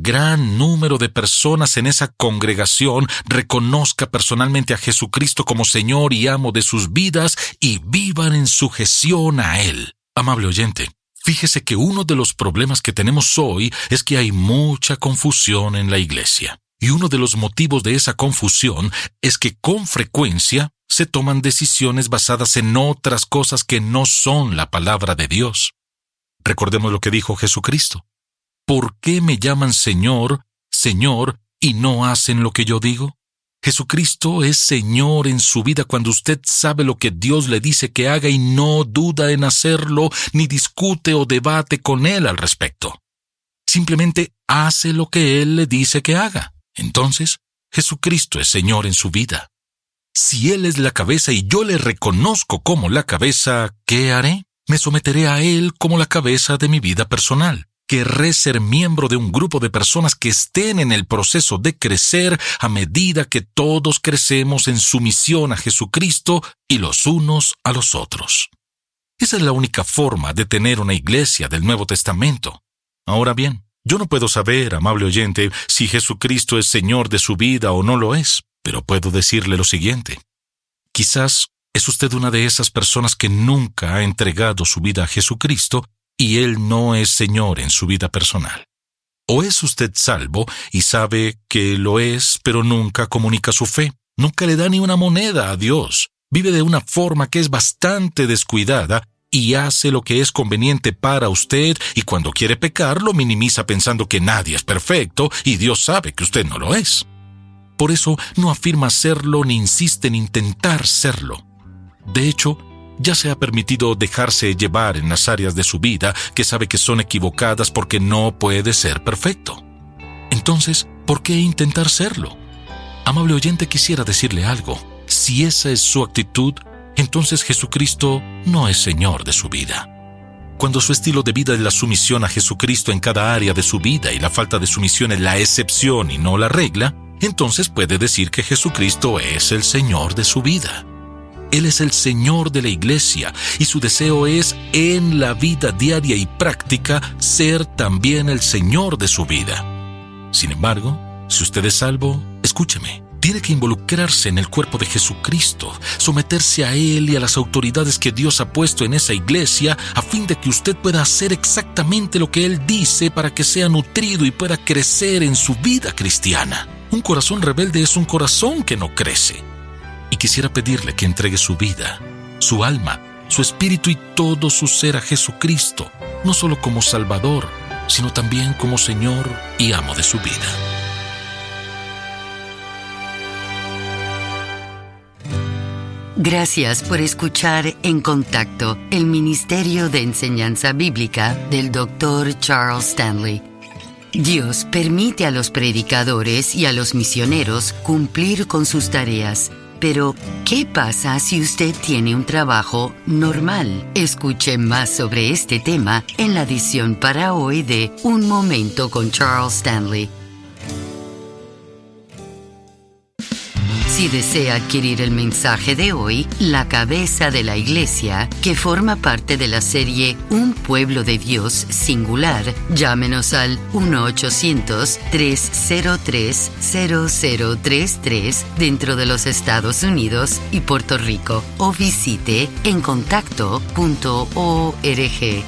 gran número de personas en esa congregación reconozca personalmente a Jesucristo como Señor y amo de sus vidas y vivan en sujeción a Él. Amable oyente, fíjese que uno de los problemas que tenemos hoy es que hay mucha confusión en la iglesia. Y uno de los motivos de esa confusión es que con frecuencia se toman decisiones basadas en otras cosas que no son la palabra de Dios. Recordemos lo que dijo Jesucristo. ¿Por qué me llaman Señor, Señor, y no hacen lo que yo digo? Jesucristo es Señor en su vida cuando usted sabe lo que Dios le dice que haga y no duda en hacerlo, ni discute o debate con Él al respecto. Simplemente hace lo que Él le dice que haga. Entonces, Jesucristo es Señor en su vida. Si Él es la cabeza y yo le reconozco como la cabeza, ¿qué haré? Me someteré a Él como la cabeza de mi vida personal. Querré ser miembro de un grupo de personas que estén en el proceso de crecer a medida que todos crecemos en sumisión a Jesucristo y los unos a los otros. Esa es la única forma de tener una iglesia del Nuevo Testamento. Ahora bien, yo no puedo saber, amable oyente, si Jesucristo es Señor de su vida o no lo es, pero puedo decirle lo siguiente. Quizás es usted una de esas personas que nunca ha entregado su vida a Jesucristo y Él no es Señor en su vida personal. O es usted salvo y sabe que lo es, pero nunca comunica su fe. Nunca le da ni una moneda a Dios. Vive de una forma que es bastante descuidada y hace lo que es conveniente para usted y cuando quiere pecar lo minimiza pensando que nadie es perfecto y Dios sabe que usted no lo es. Por eso no afirma serlo ni insiste en intentar serlo. De hecho, ya se ha permitido dejarse llevar en las áreas de su vida que sabe que son equivocadas porque no puede ser perfecto. Entonces, ¿por qué intentar serlo? Amable oyente, quisiera decirle algo. Si esa es su actitud, entonces Jesucristo no es Señor de su vida. Cuando su estilo de vida es la sumisión a Jesucristo en cada área de su vida y la falta de sumisión es la excepción y no la regla, entonces puede decir que Jesucristo es el Señor de su vida. Él es el Señor de la iglesia y su deseo es, en la vida diaria y práctica, ser también el Señor de su vida. Sin embargo, si usted es salvo, escúcheme, tiene que involucrarse en el cuerpo de Jesucristo, someterse a Él y a las autoridades que Dios ha puesto en esa iglesia a fin de que usted pueda hacer exactamente lo que Él dice para que sea nutrido y pueda crecer en su vida cristiana. Un corazón rebelde es un corazón que no crece. Y quisiera pedirle que entregue su vida, su alma, su espíritu y todo su ser a Jesucristo, no solo como Salvador, sino también como Señor y amo de su vida. Gracias por escuchar En Contacto, el Ministerio de Enseñanza Bíblica del Dr. Charles Stanley. Dios permite a los predicadores y a los misioneros cumplir con sus tareas. Pero, ¿qué pasa si usted tiene un trabajo normal? Escuche más sobre este tema en la edición para hoy de Un Momento con Charles Stanley. Si desea adquirir el mensaje de hoy, La Cabeza de la Iglesia, que forma parte de la serie Un Pueblo de Dios Singular, llámenos al 1-800-303-0033 dentro de los Estados Unidos y Puerto Rico o visite encontacto.org.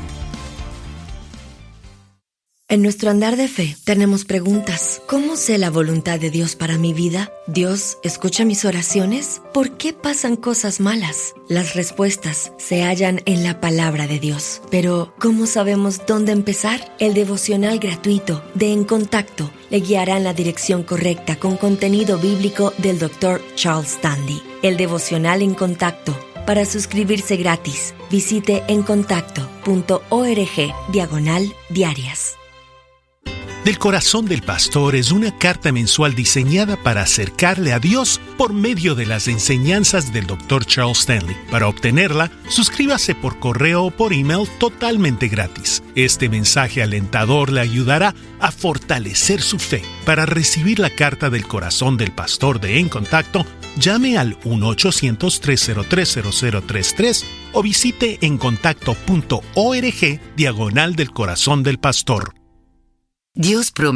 En nuestro andar de fe tenemos preguntas. ¿Cómo sé la voluntad de Dios para mi vida? ¿Dios escucha mis oraciones? ¿Por qué pasan cosas malas? Las respuestas se hallan en la palabra de Dios. Pero, ¿cómo sabemos dónde empezar? El devocional gratuito de En Contacto le guiará en la dirección correcta con contenido bíblico del Dr. Charles Stanley. El devocional En Contacto. Para suscribirse gratis, visite encontacto.org/diarias. Del Corazón del Pastor es una carta mensual diseñada para acercarle a Dios por medio de las enseñanzas del Dr. Charles Stanley. Para obtenerla, suscríbase por correo o por email totalmente gratis. Este mensaje alentador le ayudará a fortalecer su fe. Para recibir la carta del Corazón del Pastor de En Contacto, llame al 1-800-303-0033 o visite encontacto.org/del Corazón del Pastor. Dios promete